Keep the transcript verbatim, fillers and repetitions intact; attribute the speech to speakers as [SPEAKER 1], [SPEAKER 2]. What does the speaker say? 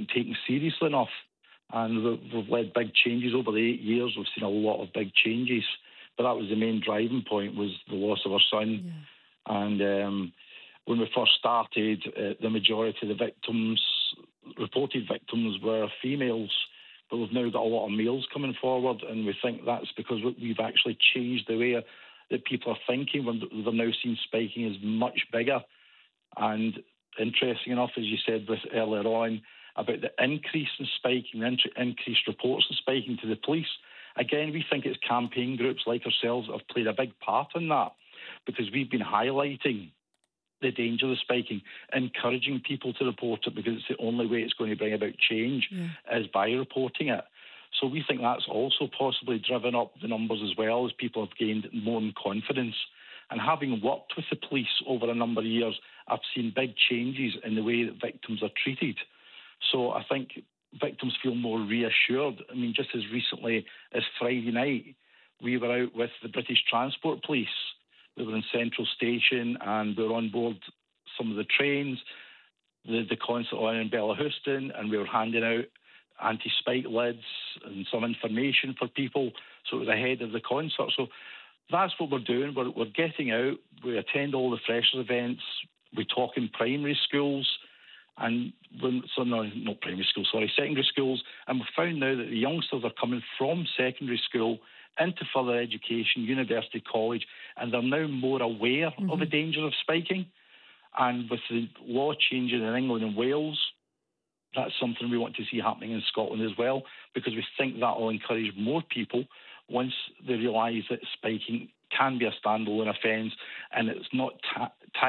[SPEAKER 1] taken seriously enough. And we've, we've led big changes over the eight years. We've seen a lot of big changes. But that was the main driving point, was the loss of our son.
[SPEAKER 2] Yeah.
[SPEAKER 1] And um, when we first started, uh, the majority of the victims, reported victims, were females. But we've now got a lot of males coming forward, and we think that's because we've actually changed the way that people are thinking. When they're now seeing spiking as much bigger. And interesting enough, as you said with earlier on, about the increase in spiking, the increased reports of spiking to the police. Again, we think it's campaign groups like ourselves that have played a big part in that, because we've been highlighting the danger of spiking, encouraging people to report it, because it's the only way it's going to bring about change
[SPEAKER 2] yeah.
[SPEAKER 1] is by reporting it. So we think that's also possibly driven up the numbers as well, as people have gained more confidence. And having worked with the police over a number of years, I've seen big changes in the way that victims are treated. So I think victims feel more reassured. I mean, just as recently as Friday night, we were out with the British Transport Police. We were in Central Station and we were on board some of the trains, the, the concert on in Bellahouston, and we were handing out anti-spike lids and some information for people. So it was ahead of the concert. So that's what we're doing. We're, we're getting out. We attend all the freshers events. We talk in primary schools. And when, so no, not primary school, sorry, secondary schools. And we've found now that the youngsters are coming from secondary school into further education, university, college, and they're now more aware mm-hmm. of the danger of spiking. And with the law changing in England and Wales, that's something we want to see happening in Scotland as well, because we think that will encourage more people once they realise that spiking can be a standalone offence and it's not ta-